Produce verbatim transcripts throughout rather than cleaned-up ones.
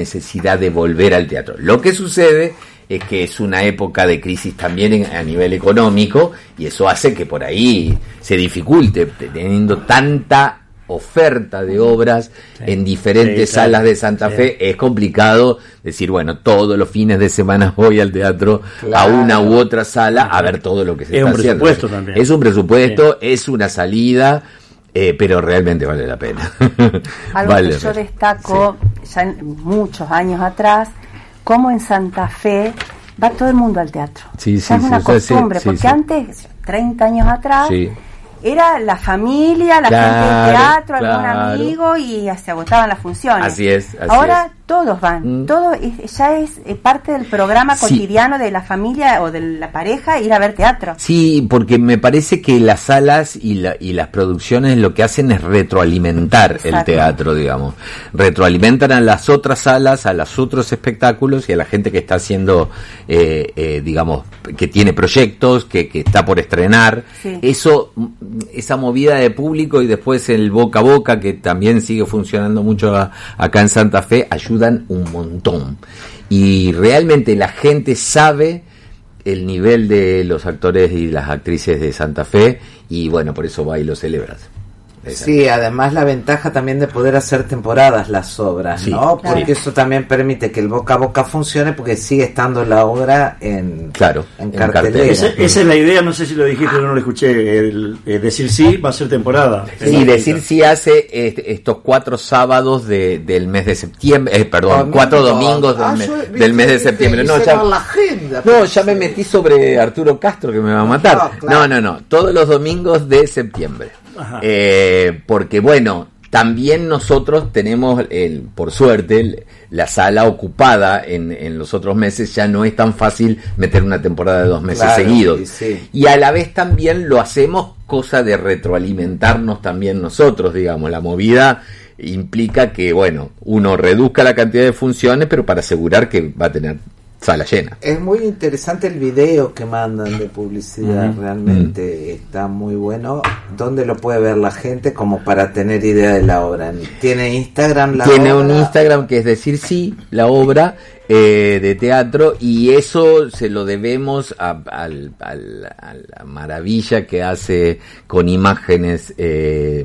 necesidad de volver al teatro. Lo que sucede es que es una época de crisis también en, a nivel económico, y eso hace que por ahí se dificulte, teniendo tanta oferta de obras sí. en diferentes sí, salas de Santa sí. Fe. Es complicado decir, bueno, todos los fines de semana voy al teatro, claro. a una u otra sala a ver todo lo que se es está un haciendo. Presupuesto también. Es un presupuesto, sí. es una salida, eh, pero realmente vale la pena. Algo vale que yo destaco sí. ya en muchos años atrás, como en Santa Fe va todo el mundo al teatro. Sí, ya sí, es una sí, costumbre, sí, porque sí. antes, treinta años atrás, sí. era la familia, la claro, gente del teatro, claro. algún amigo, y se agotaban las funciones. Así es. Así Ahora es. todos van, mm. todo es, ya es parte del programa sí. cotidiano de la familia o de la pareja ir a ver teatro. Sí, porque me parece que las salas y, la, y las producciones lo que hacen es retroalimentar Exacto. el teatro, digamos. Retroalimentan a las otras salas, a los otros espectáculos y a la gente que está haciendo, eh, eh, digamos, que tiene proyectos, que, que está por estrenar. Sí. Eso, esa movida de público y después el boca a boca, que también sigue funcionando mucho a, acá en Santa Fe, ayuda un montón, y realmente la gente sabe el nivel de los actores y las actrices de Santa Fe, y bueno, por eso va y lo celebras. Sí, además la ventaja también de poder hacer temporadas las obras, sí, ¿no? Porque claro. eso también permite que el boca a boca funcione, porque sigue estando la obra en, claro, en cartelera. Esa, esa es la idea, no sé si lo dijiste o no lo escuché, el, el decir sí va a ser temporada. Sí, decir sí hace este, estos cuatro sábados de, del mes de septiembre, eh, perdón, Domingo. cuatro domingos del, ah, mes, yo, del mes de septiembre. No, ya, la agenda, no, ya me metí sobre Arturo Castro, que me va a matar. No, claro. no, no, no, todos los domingos de septiembre. Eh, porque bueno, también nosotros tenemos, el, por suerte, el, la sala ocupada en, en los otros meses. Ya no es tan fácil meter una temporada de dos meses claro, seguidos. Sí, sí. Y a la vez también lo hacemos cosa de retroalimentarnos también nosotros, digamos. La movida implica que, bueno, uno reduzca la cantidad de funciones, pero para asegurar que va a tener sala llena. Es muy interesante el video que mandan de publicidad, mm. realmente mm. está muy bueno. ¿Dónde lo puede ver la gente como para tener idea de la obra? ¿Tiene Instagram la Tiene obra? un Instagram que es decir sí, la obra eh, de teatro, y eso se lo debemos a, a, a, a la maravilla que hace con imágenes eh,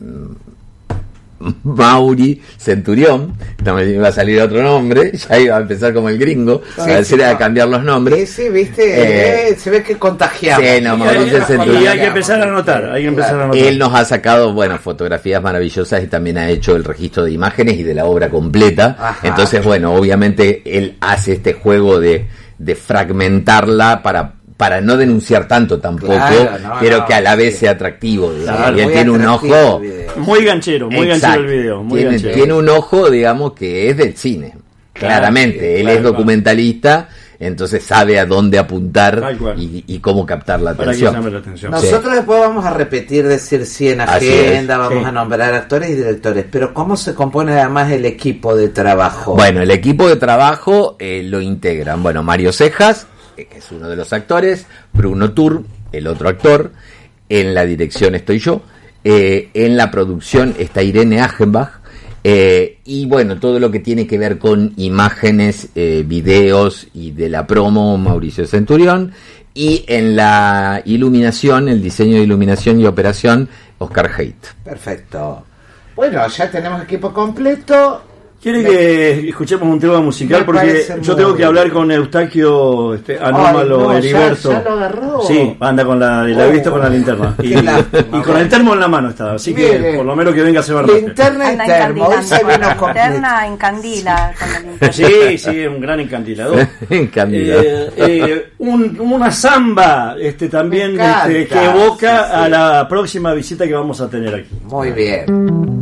Mauri Centurión. No me iba a salir otro nombre, ya iba a empezar como el gringo, sí, a decir sí, a cambiar los nombres. Sí, sí, viste, eh, se ve que contagiamos. Sí, no, Mauricio Centurión. Y hay que empezar a anotar, hay que empezar a anotar. Él nos ha sacado, bueno, fotografías maravillosas, y también ha hecho el registro de imágenes y de la obra completa. Ajá. Entonces, bueno, obviamente él hace este juego de, de fragmentarla para para no denunciar tanto tampoco, claro, no, pero no, que a la vez sí. sea atractivo, claro, y él tiene un ojo muy ganchero, muy Exacto. ganchero el video, muy tiene, ganchero. tiene un ojo, digamos, que es del cine, claro, claramente, sí, él claro, es documentalista, entonces sabe a dónde apuntar y, y cómo captar la atención. la atención. Nosotros sí. después vamos a repetir decir sí en agenda, vamos sí. a nombrar actores y directores, pero ¿cómo se compone además el equipo de trabajo? Bueno, el equipo de trabajo eh, lo integran, bueno, Mario Cejas, que es uno de los actores, Bruno Tur, el otro actor, en la dirección estoy yo, eh, en la producción está Irene Achenbach, eh, y bueno, todo lo que tiene que ver con imágenes, eh, videos y de la promo, Mauricio Centurión, y en la iluminación, el diseño de iluminación y operación, Oscar Haidt. Perfecto. Bueno, ya tenemos equipo completo. ¿Quiere que escuchemos un tema musical? Porque yo tengo que hablar con Eustaquio este, Anómalo, Heriberto. ¿Ya, ya lo agarró? Sí, anda con la, la he visto con la linterna. Y, y con el termo en la mano está. Así que bien, por lo menos que venga a hacer linterna y termo. Hoy se vino con linterna encandila. Sí, sí, un gran encandilador. Encandilador. Eh, eh, un, una samba este, también encanta, este, que evoca sí, sí. a la próxima visita que vamos a tener aquí. Muy bien.